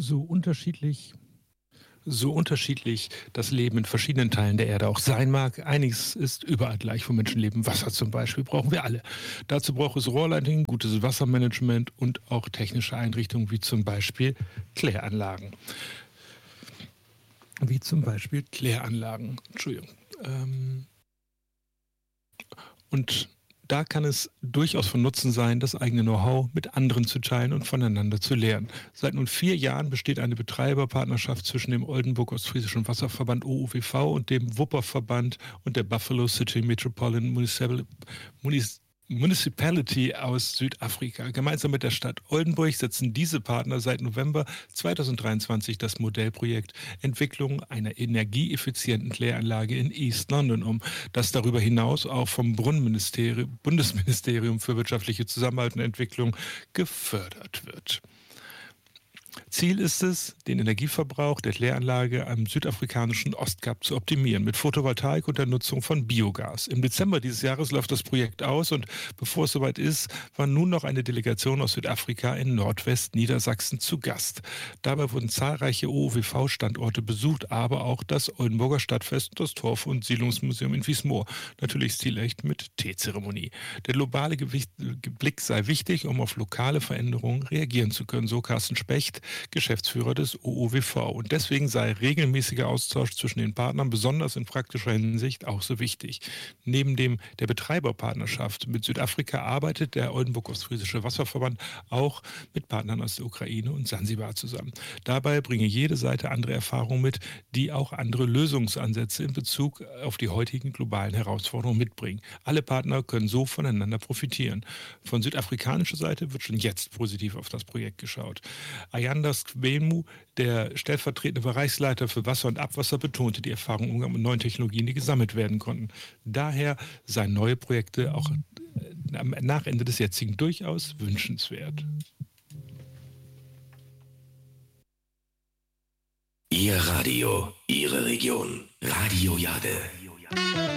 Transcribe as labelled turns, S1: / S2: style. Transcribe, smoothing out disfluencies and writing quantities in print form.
S1: So unterschiedlich so unterschiedlich das Leben in verschiedenen Teilen der Erde auch sein mag, einiges ist überall gleich, wo Menschen leben. Wasser zum Beispiel brauchen wir alle. Dazu braucht es Rohrleitungen, gutes Wassermanagement und auch technische Einrichtungen wie zum Beispiel Kläranlagen. Entschuldigung. Und da kann es durchaus von Nutzen sein, das eigene Know-how mit anderen zu teilen und voneinander zu lernen. Seit nun 4 Jahren besteht eine Betreiberpartnerschaft zwischen dem Oldenburg-Ostfriesischen Wasserverband OOWV und dem Wupperverband und der Buffalo City Metropolitan Municipality aus Südafrika. Gemeinsam mit der Stadt Oldenburg setzen diese Partner seit November 2023 das Modellprojekt Entwicklung einer energieeffizienten Kläranlage in East London um, das darüber hinaus auch vom Bundesministerium für wirtschaftliche Zusammenarbeit und Entwicklung gefördert wird. Ziel ist es, den Energieverbrauch der Kläranlage am südafrikanischen Ostkap zu optimieren, mit Photovoltaik und der Nutzung von Biogas. Im Dezember dieses Jahres läuft das Projekt aus und bevor es soweit ist, war nun noch eine Delegation aus Südafrika in Nordwestniedersachsen zu Gast. Dabei wurden zahlreiche OOWV-Standorte besucht, aber auch das Oldenburger Stadtfest und das Torf- und Siedlungsmuseum in Wiesmoor. Natürlich stilecht mit Teezeremonie. Der globale Blick sei wichtig, um auf lokale Veränderungen reagieren zu können, so Carsten Specht, Geschäftsführer des OOWV. Und deswegen sei regelmäßiger Austausch zwischen den Partnern, besonders in praktischer Hinsicht, auch so wichtig. Neben der Betreiberpartnerschaft mit Südafrika arbeitet der Oldenburg-Ostfriesische Wasserverband auch mit Partnern aus der Ukraine und Sansibar zusammen. Dabei bringe jede Seite andere Erfahrungen mit, die auch andere Lösungsansätze in Bezug auf die heutigen globalen Herausforderungen mitbringen. Alle Partner können so voneinander profitieren. Von südafrikanischer Seite wird schon jetzt positiv auf das Projekt geschaut. Ayandas Kwemu, der stellvertretende Bereichsleiter für Wasser und Abwasser, betonte die Erfahrung im Umgang mit neuen Technologien, die gesammelt werden konnten. Daher seien neue Projekte auch nach Ende des jetzigen durchaus wünschenswert.
S2: Ihr Radio, Ihre Region. Radio Jade.